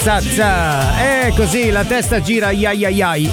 È così, la testa gira, ai ai ai ai.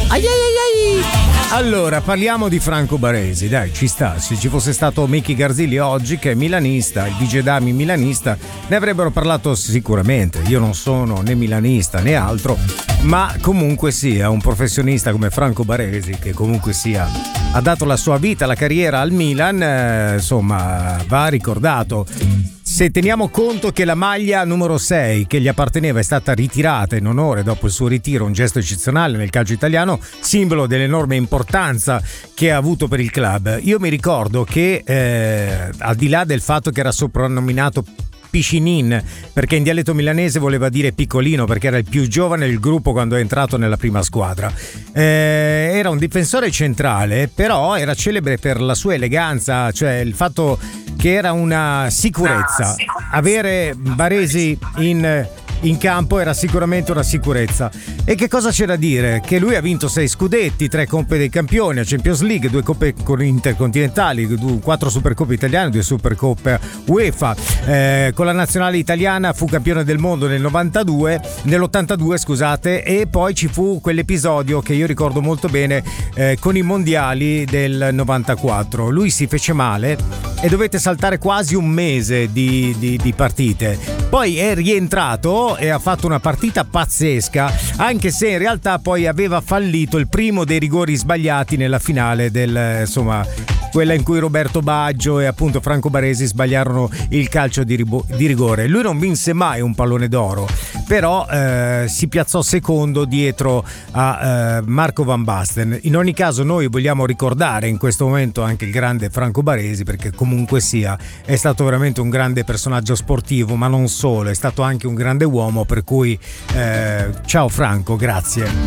Allora, parliamo di Franco Baresi, dai, ci sta. Se ci fosse stato Mickey Garzilli oggi, che è milanista, il DJ Dami milanista, ne avrebbero parlato sicuramente. Io non sono né milanista né altro, ma comunque sia un professionista come Franco Baresi, che comunque sia ha dato la sua vita, la carriera al Milan, insomma, va ricordato. Se teniamo conto che la maglia numero 6 che gli apparteneva è stata ritirata in onore dopo il suo ritiro, un gesto eccezionale nel calcio italiano, simbolo dell'enorme importanza che ha avuto per il club. Io mi ricordo che al di là del fatto che era soprannominato Piscinin, perché in dialetto milanese voleva dire piccolino, perché era il più giovane del gruppo quando è entrato nella prima squadra, era un difensore centrale, però era celebre per la sua eleganza, cioè il fatto che era una sicurezza. Avere Baresi in campo era sicuramente una sicurezza. E che cosa c'è da dire? Che lui ha vinto 6 scudetti, 3 Coppe dei Campioni, la Champions League, 2 Coppe intercontinentali, 4 Supercoppe italiane, 2 Supercoppe UEFA. Con la nazionale italiana fu campione del mondo nell'82, scusate, e poi ci fu quell'episodio che io ricordo molto bene con i mondiali del 94. Lui si fece male e dovette saltare quasi un mese di partite. Poi è rientrato e ha fatto una partita pazzesca, anche se in realtà poi aveva fallito il primo dei rigori sbagliati nella finale quella in cui Roberto Baggio e appunto Franco Baresi sbagliarono il calcio di rigore. Lui non vinse mai un pallone d'oro, però si piazzò secondo dietro a Marco Van Basten. In ogni caso noi vogliamo ricordare in questo momento anche il grande Franco Baresi, perché comunque sia è stato veramente un grande personaggio sportivo, ma non solo, è stato anche un grande uomo, per cui ciao Franco, grazie.